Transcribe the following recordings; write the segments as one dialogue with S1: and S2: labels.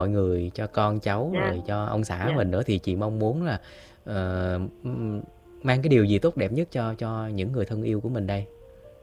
S1: mọi người, cho con cháu
S2: Dạ.
S1: rồi cho ông xã
S2: Dạ.
S1: mình nữa, thì chị mong muốn là mang cái điều gì tốt đẹp nhất cho những người thân yêu của mình đây?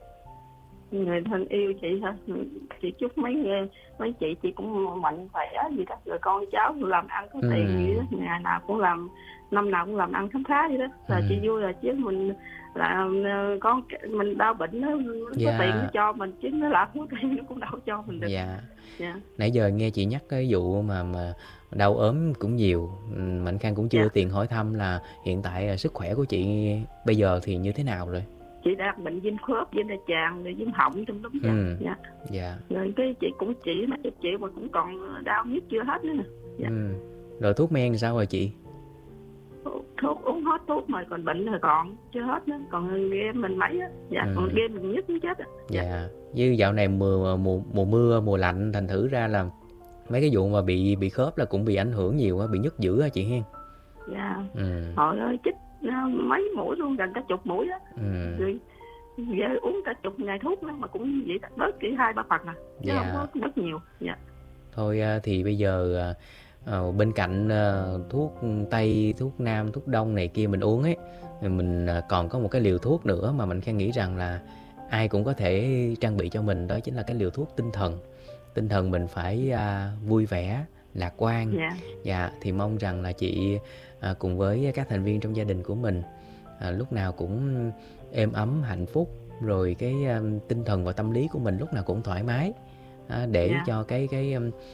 S2: Người thân yêu chị hả? Chị chúc mấy chị cũng mạnh khỏe gì đó, rồi con cháu làm ăn có tiền gì đó,
S1: Ừm,
S2: ngày nào cũng làm, năm nào cũng làm ăn khám khá vậy đó, là chị
S1: ừm,
S2: vui rồi. Chứ mình làm con mình đau bệnh nó có tiền nó
S1: dạ,
S2: cho mình, chứ nó làm có tiền nó cũng đâu cho mình được.
S1: dạ.
S2: Dạ.
S1: Nãy giờ nghe chị nhắc cái vụ mà đau ốm cũng nhiều, Mạnh Khang cũng chưa
S2: Dạ.
S1: tiền hỏi thăm là hiện tại sức khỏe của chị bây giờ thì như thế nào rồi?
S2: Chị đang bệnh viêm khớp, viêm đại tràng, rồi viêm họng trong đúng vậy.
S1: Ừm,
S2: Dạ.
S1: dạ,
S2: Rồi cái chị cũng chỉ mấy chục triệu mà cũng còn đau nhức chưa hết nữa nè. Dạ.
S1: ừm. Rồi thuốc men sao rồi chị?
S2: Thuốc uống hết thuốc mà còn bệnh rồi còn chưa hết nữa, còn game mình mấy á. Dạ, còn
S1: Ừm,
S2: game mình nhất cũng chết á. Dạ.
S1: dạ. Như dạo này mùa mưa, mùa lạnh, thành thử ra là mấy cái vụ mà bị khớp là cũng bị ảnh hưởng nhiều á, bị nhức dữ á chị hen?
S2: Dạ.
S1: Ừm,
S2: Trời ơi, chích mấy mũi luôn, gần cả chục mũi á.
S1: ừm,
S2: Rồi giờ uống cả chục ngày thuốc nữa mà cũng vậy, bớt chỉ 2-3 phần à, chứ không
S1: dạ.
S2: có bớt nhiều. Dạ.
S1: Thôi thì bây giờ bên cạnh thuốc Tây, thuốc Nam, thuốc Đông này kia mình uống ấy, thì mình còn có một cái liều thuốc nữa mà mình Khang nghĩ rằng là ai cũng có thể trang bị cho mình, đó chính là cái liều thuốc tinh thần. Tinh thần mình phải vui vẻ, lạc quan.
S2: Dạ.
S1: Dạ, thì mong rằng là chị cùng với các thành viên trong gia đình của mình lúc nào cũng êm ấm, hạnh phúc, rồi cái tinh thần và tâm lý của mình lúc nào cũng thoải mái, để
S2: Dạ.
S1: cho cái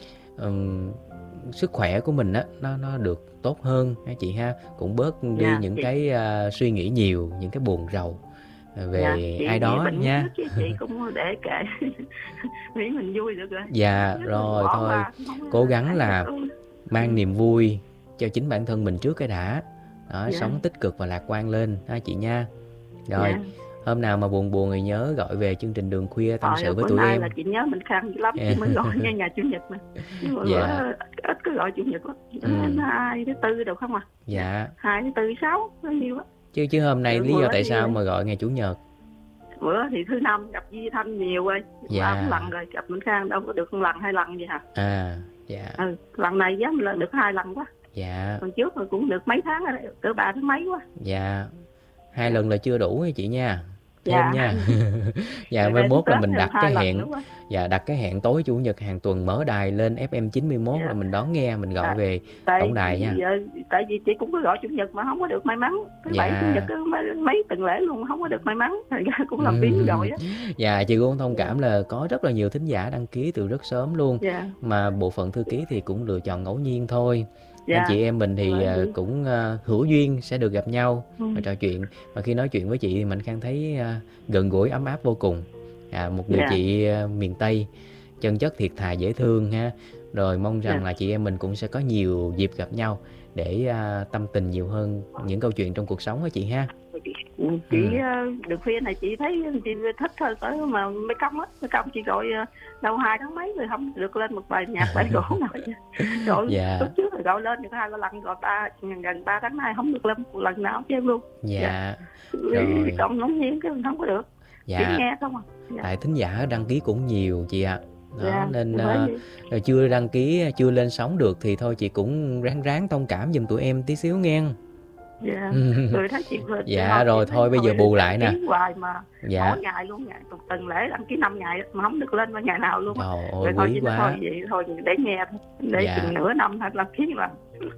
S1: ừm, sức khỏe của mình á nó được tốt hơn ha chị ha, cũng bớt đi
S2: Dạ.
S1: những cái suy nghĩ nhiều, những cái buồn rầu
S2: Dạ,
S1: về
S2: chị
S1: ai
S2: bị
S1: đó
S2: bệnh nhất
S1: nha.
S2: nhất chứ chị cũng để kệ. Miễn mình vui được rồi. Nhất
S1: Dạ
S2: nhất mình
S1: rồi
S2: bỏ
S1: thôi,
S2: qua không
S1: cố gắng
S2: ấy được.
S1: là
S2: Ừ.
S1: mang niềm vui cho chính bản thân mình trước cái đã. Đó,
S2: Dạ.
S1: sống tích cực và lạc quan lên ha chị nha. Rồi,
S2: Dạ.
S1: hôm nào mà buồn buồn thì nhớ gọi về chương trình Đường Khuya tâm
S2: Trời ơi,
S1: sự với
S2: bữa
S1: tụi
S2: nay là
S1: em.
S2: chị nhớ mình Khang dữ lắm, chị mới gọi ngay ngày chủ nhật mà. Nhưng mà bữa
S1: Dạ,
S2: ít có gọi chủ nhật lắm.
S1: ừm,
S2: 2 thứ tư được không à? Dạ.
S1: dạ.
S2: 2 thứ tư 6 bao nhiêu á.
S1: Chứ hôm nay lý do
S2: Bữa
S1: tại
S2: thì
S1: sao mà gọi ngày Chủ nhật?
S2: thứ năm gặp Di Thanh nhiều rồi, 3-4 lần
S1: Dạ,
S2: rồi, gặp Minh Khang đâu có được 1 lần 2 lần gì hả?
S1: dạ,
S2: Lần này dám là được 2 lần quá.
S1: dạ,
S2: Còn trước mà cũng được mấy tháng rồi, cỡ 3 tháng mấy quá.
S1: dạ. Hai
S2: Dạ.
S1: lần là chưa đủ nha chị nha. Thêm
S2: Dạ.
S1: nha. Dạ,
S2: Rồi
S1: mai
S2: đây
S1: mốt là
S2: Tết
S1: mình
S2: thêm
S1: đặt cái
S2: 2 lần nữa
S1: hẹn,
S2: quá.
S1: dạ, đặt cái hẹn tối Chủ nhật hàng tuần mở đài lên FM 91 rồi
S2: Dạ.
S1: mình đón nghe, mình gọi
S2: tại
S1: về tổng
S2: tại
S1: đài nha.
S2: vì tại vì chị cũng có gọi chủ nhật mà không có được may mắn. Thứ bảy chủ nhật
S1: Dạ.
S2: cứ mấy tuần lễ luôn không có được may mắn, thành ra cũng làm biếng gọi á.
S1: Dạ, chị cũng thông
S2: Dạ.
S1: cảm là có rất là nhiều thính giả đăng ký từ rất sớm luôn,
S2: Dạ.
S1: mà bộ phận thư ký thì cũng lựa chọn ngẫu nhiên thôi. Anh
S2: Dạ.
S1: chị em mình thì
S2: Bởi vì
S1: cũng hữu duyên sẽ được gặp nhau
S2: ừ.
S1: và trò chuyện. Và khi nói chuyện với chị thì mình Khang thấy gần gũi ấm áp vô cùng. Một người
S2: Dạ.
S1: chị miền Tây, chân chất thiệt thà dễ thương ha. Rồi mong
S2: Dạ.
S1: rằng là chị em mình cũng sẽ có nhiều dịp gặp nhau để tâm tình nhiều hơn những câu chuyện trong cuộc sống á chị ha.
S2: Chị
S1: Ừ.
S2: được khuya này chị thấy chị thích thôi, tới mà mấy công á, mấy công chị gọi đâu 2 tháng mấy rồi không được lên một bài nhạc bài gỗ nào hết. Rồi
S1: Dạ,
S2: lúc trước rồi gọi lên được 2-3 lần, gọi gần 3 tháng nay không được lên một lần nào hết trơn luôn. Dạ.
S1: dạ. Rồi,
S2: Công ngẫu nhiên cái mình không có được, chỉ
S1: dạ.
S2: nghe không à. Dạ.
S1: Tại thính giả đăng ký cũng nhiều chị ạ. Đó
S2: Dạ.
S1: nên
S2: Bởi vì
S1: chưa đăng ký, chưa lên sóng được thì thôi chị cũng ráng ráng thông cảm giùm tụi em tí xíu nghe.
S2: dạ. Rồi thấy chị
S1: Dạ
S2: thôi chị
S1: rồi
S2: thấy
S1: thôi bây giờ
S2: thôi
S1: bù
S2: đăng
S1: lại nè.
S2: ký hoài mà
S1: Dạ.
S2: mỗi ngày luôn, ngày tuần lễ đăng ký 5 ngày mà không được lên ngày nào luôn á.
S1: Trời ơi
S2: Rồi thôi
S1: quý
S2: chị nói thôi
S1: quá.
S2: vậy thôi để nghe thôi, để
S1: Dạ.
S2: chừng nửa năm thôi đăng ký mà.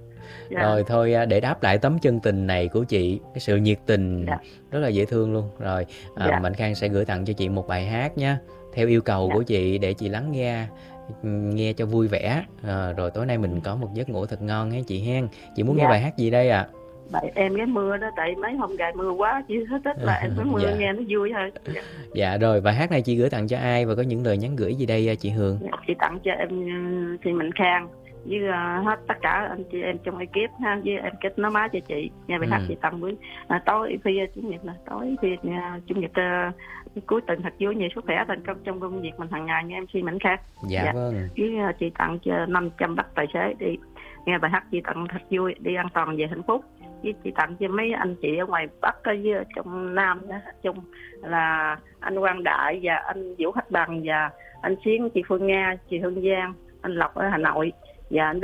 S2: Dạ.
S1: Rồi thôi để đáp lại tấm chân tình này của chị, cái sự nhiệt tình
S2: Dạ.
S1: rất là dễ thương luôn. Rồi
S2: Dạ.
S1: Mạnh Khang sẽ gửi tặng cho chị một bài hát nhé, theo yêu cầu
S2: Dạ.
S1: của chị để chị lắng nghe, nghe cho vui vẻ. Rồi tối nay mình có một giấc ngủ thật ngon ha chị hen. Chị muốn nghe
S2: Dạ.
S1: bài hát gì đây ạ?
S2: Tại em ghé mưa đó, tại mấy hôm trời mưa quá chị thích là em cái mưa
S1: Dạ.
S2: nghe nó vui thôi. Dạ.
S1: Dạ rồi, bài hát này chị gửi tặng cho ai và có những lời nhắn gửi gì đây chị Hường?
S2: Dạ. Chị tặng cho em chị Mạnh Khang với hết tất cả anh chị em trong ekip ha, với em kết nối má cho chị nghe bài hát chị tặng với tối phi chủ nhật, là tối phi chủ nhật cuối tuần thật vui, nhiều sức khỏe thành công trong công việc mình hàng ngày nha em, chị Mạnh Khang.
S1: Dạ, dạ vâng.
S2: Với chị tặng cho 500 bác tài xế đi nghe bài hát chị tặng thật vui, đi an toàn về hạnh phúc. Với chị tặng cho mấy anh chị ở ngoài Bắc với trong Nam chung là anh Quang Đại và anh Vũ Khách Bằng và anh Xuyến, chị Phương Nga, chị Hương Giang, anh Lộc ở Hà Nội và anh